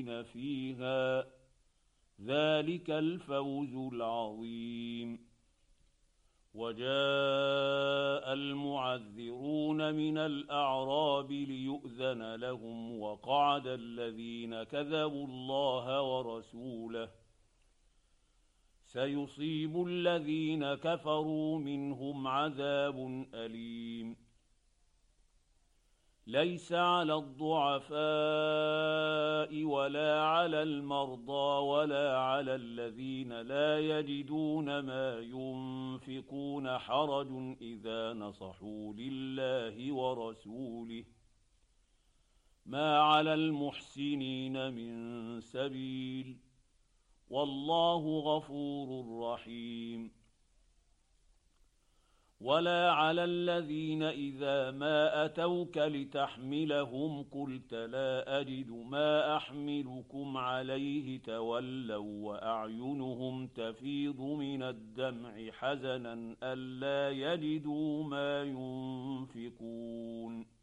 فيها ذلك الفوز العظيم. وجاء المعذرون من الأعراب ليؤذن لهم وقعد الذين كذبوا الله ورسوله سيصيب الذين كفروا منهم عذاب أليم. ليس على الضعفاء ولا على المرضى ولا على الذين لا يجدون ما ينفقون حرج إذا نصحوا لله ورسوله ما على المحسنين من سبيل والله غفور رحيم. ولا على الذين إذا ما أتوك لتحملهم قلت لا أجد ما أحملكم عليه تولوا وأعينهم تفيض من الدمع حزنا ألا يجدوا ما ينفقون